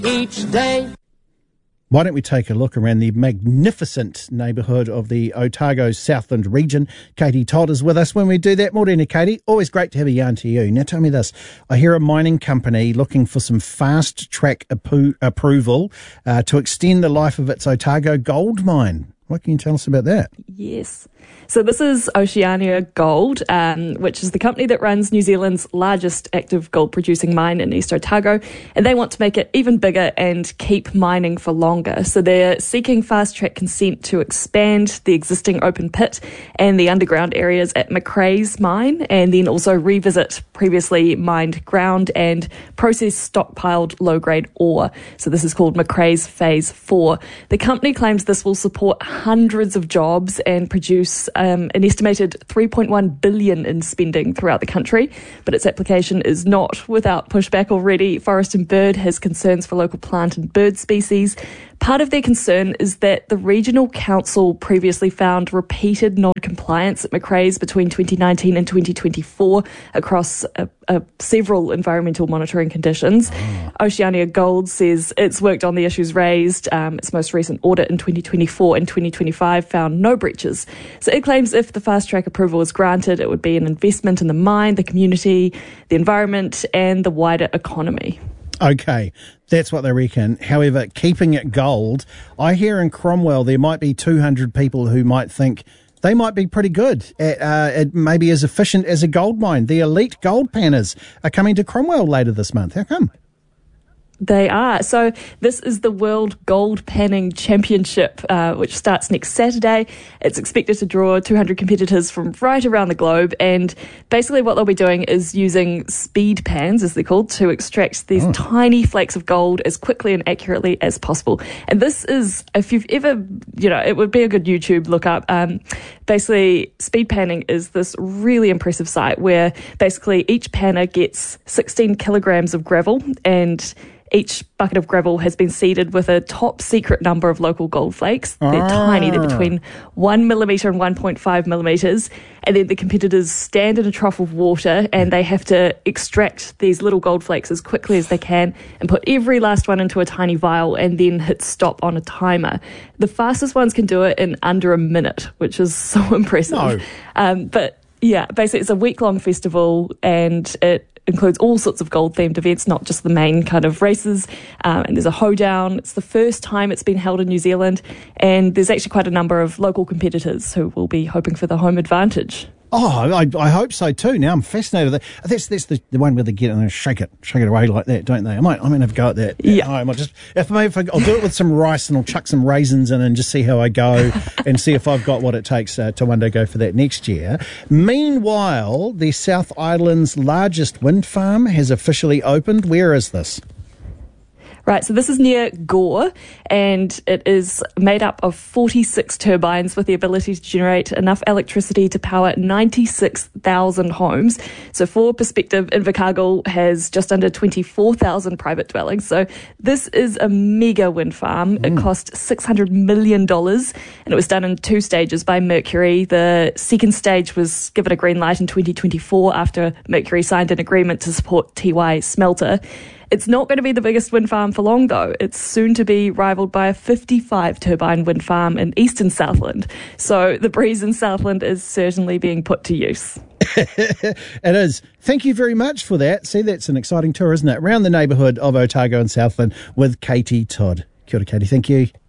each day. Why don't we take a look around the magnificent neighbourhood of the Otago Southland region? Katie Todd is with us when we do that. Morena, Katie. Always great to have a yarn to you. Now tell me this. I hear a mining company looking for some fast-track approval to extend the life of its Otago gold mine. What can you tell us about that? Yes. So this is Oceania Gold, which is the company that runs New Zealand's largest active gold producing mine in East Otago, and they want to make it even bigger and keep mining for longer. So they're seeking fast-track consent to expand the existing open pit and the underground areas at Macraes mine, and then also revisit previously mined ground and process stockpiled low-grade ore. So this is called Macraes Phase 4. The company claims this will support hundreds of jobs and produce an estimated $3.1 billion in spending throughout the country, but its application is not without pushback already. Forest and Bird has concerns for local plant and bird species. Part of their concern is that the regional council previously found repeated non-compliance at Macraes between 2019 and 2024 across several environmental monitoring conditions. Oceania Gold says it's worked on the issues raised. Its most recent audit in 2024 and 2025 found no breaches. So it claims if the fast-track approval is granted, it would be an investment in the mine, the community, the environment and the wider economy. Okay, that's what they reckon. However, keeping it gold, I hear in Cromwell there might be 200 people who might think they might be pretty good at maybe as efficient as a gold mine. The elite gold panners are coming to Cromwell later this month. How come? They are. So this is the World Gold Panning Championship, which starts next Saturday. It's expected to draw 200 competitors from right around the globe. And basically what they'll be doing is using speed pans, as they're called, to extract these tiny flakes of gold as quickly and accurately as possible. And this is, if you've ever, it would be a good YouTube look up. Basically, speed panning is this really impressive site where basically each panner gets 16 kilograms of gravel, and each bucket of gravel has been seeded with a top secret number of local gold flakes. They're tiny. They're between 1 millimetre and 1.5 millimetres. And then the competitors stand in a trough of water and they have to extract these little gold flakes as quickly as they can and put every last one into a tiny vial and then hit stop on a timer. The fastest ones can do it in under a minute, which is so impressive. But yeah, basically it's a week-long festival and it includes all sorts of gold-themed events, not just the main kind of races. And there's a hoedown. It's the first time it's been held in New Zealand. And there's actually quite a number of local competitors who will be hoping for the home advantage. Oh, I hope so too. Now I'm fascinated. That's the one where they get and shake it away like that, don't they? I might have a go at that. Yeah. I might just I'll do it with some rice and I'll chuck some raisins in and just see how I go and see if I've got what it takes to one day go for that next year. Meanwhile, the South Island's largest wind farm has officially opened. Where is this? Right, so this is near Gore, and it is made up of 46 turbines with the ability to generate enough electricity to power 96,000 homes. So for perspective, Invercargill has just under 24,000 private dwellings. So this is a mega wind farm. It cost $600 million, and it was done in 2 stages by Mercury. The second stage was given a green light in 2024 after Mercury signed an agreement to support Tiwai smelter. It's not going to be the biggest wind farm for long, though. It's soon to be rivaled by a 55-turbine wind farm in eastern Southland. So the breeze in Southland is certainly being put to use. It is. Thank you very much for that. See, that's an exciting tour, isn't it? Around the neighbourhood of Otago and Southland with Katie Todd. Kia ora, Katie. Thank you.